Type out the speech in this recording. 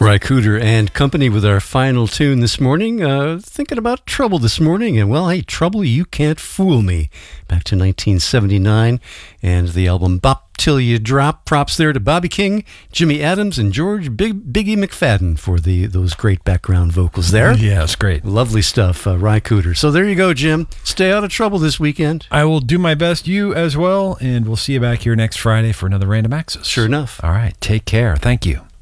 Ry Cooder and company with our final tune this morning. Thinking about Trouble this morning. And, well, hey, Trouble, You Can't Fool Me. Back to 1979. And the album Bop Till You Drop. Props there to Bobby King, Jimmy Adams, and George Biggie McFadden for those great background vocals there. Yeah, it's great. Lovely stuff, Ry Cooder. So there you go, Jim. Stay out of trouble this weekend. I will do my best. You as well. And we'll see you back here next Friday for another Random Access. Sure enough. All right. Take care. Thank you.